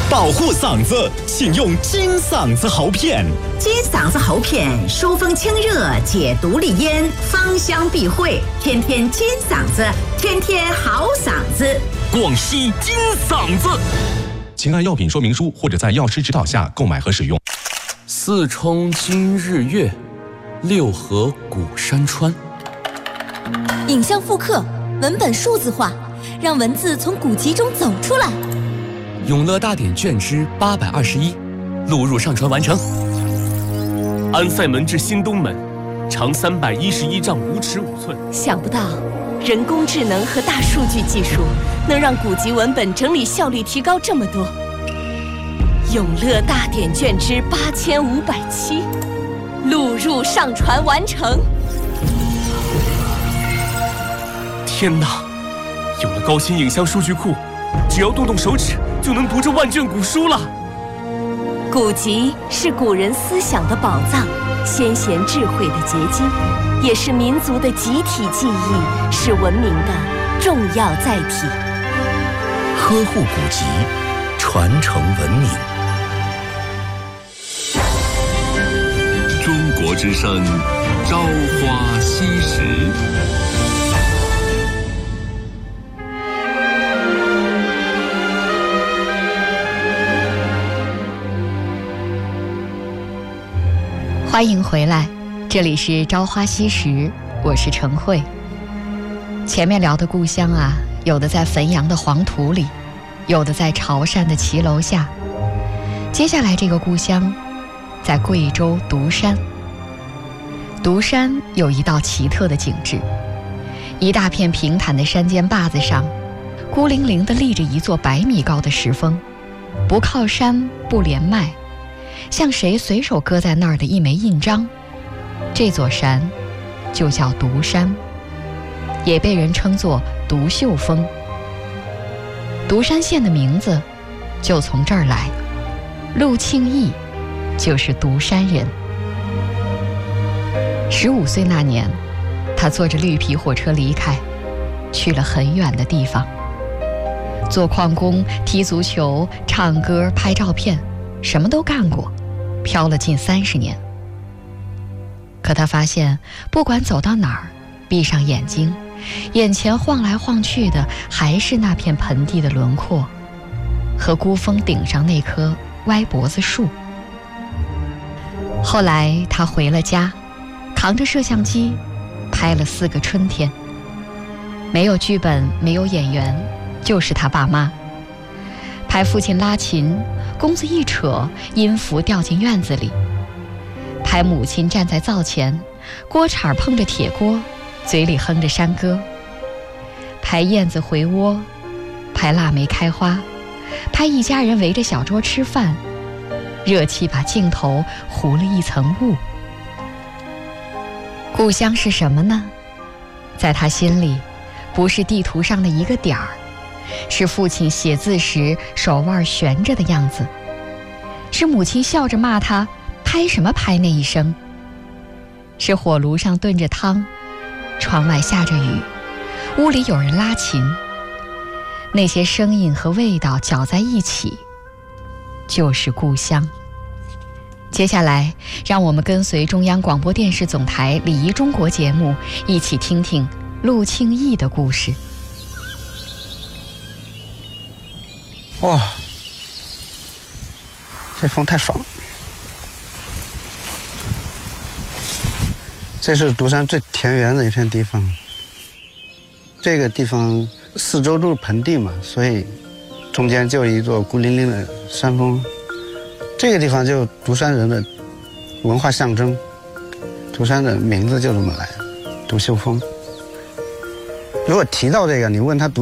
保护嗓子，请用金嗓子喉片。 金嗓子喉片疏风清热，解毒利咽，芳香避秽，天天金嗓子，天天好嗓子。 广西金嗓子， 请按药品说明书或者在药师指导下购买和使用。 四冲今日月，六合古山川。 影像复刻，文本数字化，让文字从古籍中走出来。 永乐大典卷之821，录入上传完成。安塞门至新东门，长311丈5尺5寸。 想不到，人工智能和大数据技术能让古籍文本整理效率提高这么多。永乐大典卷之8507，录入上传完成。 天哪，有了高新影像数据库，只要动动手指就能读这万卷古书了。 古籍是古人思想的宝藏，先贤智慧的结晶，也是民族的集体记忆，是文明的重要载体。 呵护古籍，传承文明。 中国之声，朝花夕拾。 欢迎回来，这里是朝花夕拾，我是陈慧。前面聊的故乡啊，有的在汾阳的黄土里，有的在潮汕的骑楼下。接下来这个故乡在贵州独山。独山有一道奇特的景致，一大片平坦的山间坝子上，孤零零地立着一座100米高的石峰，不靠山不连麦，像谁随手搁在那儿的一枚印章。这座山就叫独山，也被人称作独秀峰。独山县的名字就从这儿来，陆庆义就是独山人。15岁那年，他坐着绿皮火车离开，去了很远的地方，做矿工、踢足球、唱歌、拍照片，什么都干过，漂了近30年。可他发现，不管走到哪儿，闭上眼睛，眼前晃来晃去的还是那片盆地的轮廓，和孤峰顶上那棵歪脖子树。后来他回了家，扛着摄像机拍了4个春天。没有剧本，没有演员，就是他爸妈。拍父亲拉琴，弓子一扯，音符掉进院子里；拍母亲站在灶前，锅铲碰着铁锅，嘴里哼着山歌；拍燕子回窝，拍腊梅开花，拍一家人围着小桌吃饭，热气把镜头糊了一层雾。故乡是什么呢？在他心里，不是地图上的一个点儿，是父亲写字时手腕悬着的样子，是母亲笑着骂他拍什么拍那一声，是火炉上炖着汤，窗外下着雨，屋里有人拉琴，那些声音和味道搅在一起，就是故乡。接下来，让我们跟随中央广播电视总台礼仪中国节目，一起听听陆庆义的故事。 哇，这风太爽了！这是独山最田园的一片地方。这个地方四周都是盆地嘛，所以中间就一座孤零零的山峰。这个地方就独山人的文化象征，独山的名字就这么来的，独秀峰。如果提到这个，你问他独